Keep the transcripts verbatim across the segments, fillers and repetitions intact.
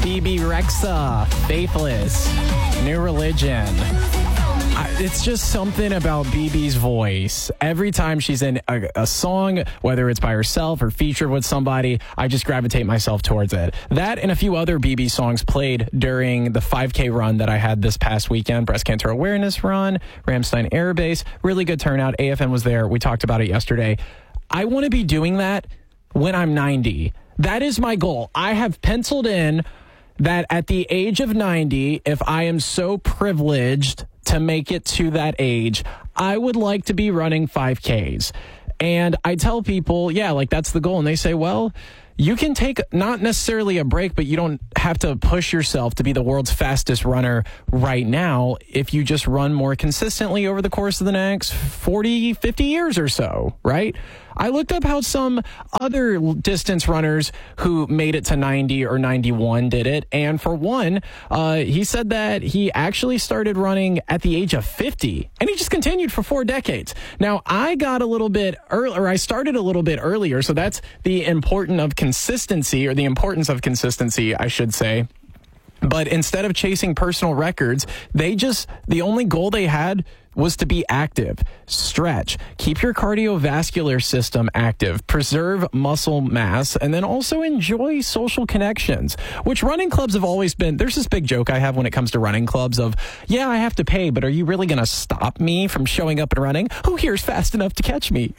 Bebe Rexha, Faithless, New Religion. I, it's just something about Bebe's voice. Every time she's in a, a song, whether it's by herself or featured with somebody, I just gravitate myself towards it. That and a few other Bebe songs played during the five K run that I had this past weekend, Breast Cancer Awareness Run, Ramstein Air Base. Really good turnout. A F N was there. We talked about it yesterday. I want to be doing that when I'm ninety. That is my goal. I have penciled in that at the age of ninety, if I am so privileged to make it to that age, I would like to be running five Ks. And I tell people, yeah, like that's the goal. And they say, well, you can take not necessarily a break, but you don't have to push yourself to be the world's fastest runner right now if you just run more consistently over the course of the next forty, fifty years or so, right? I looked up how some other distance runners who made it to ninety or ninety-one did it. And for one, uh, he said that he actually started running at the age of fifty and he just continued for four decades. Now, I got a little bit early, or I started a little bit earlier. So that's the importance of consistency, or the importance of consistency, I should say. But instead of chasing personal records, they just, the only goal they had was to be active, stretch, keep your cardiovascular system active, preserve muscle mass, and then also enjoy social connections, which running clubs have always been. There's this big joke I have when it comes to running clubs of, yeah, I have to pay, but are you really going to stop me from showing up and running? Who here is fast enough to catch me?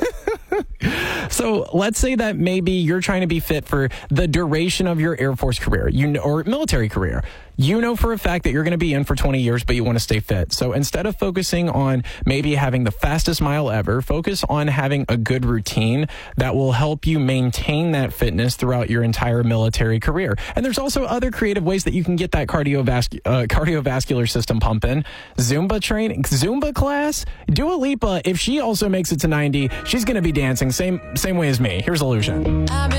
So let's say that maybe you're trying to be fit for the duration of your Air Force career, you know, or military career. You know for a fact that you're going to be in for twenty years, but you want to stay fit. So instead of focusing on maybe having the fastest mile ever, focus on having a good routine that will help you maintain that fitness throughout your entire military career. And there's also other creative ways that you can get that cardiovasc- uh, cardiovascular system pumping. Zumba training, Zumba class, Dua Lipa. If she also makes it to ninety, she's going to be dancing same same way as me. Here's Illusion.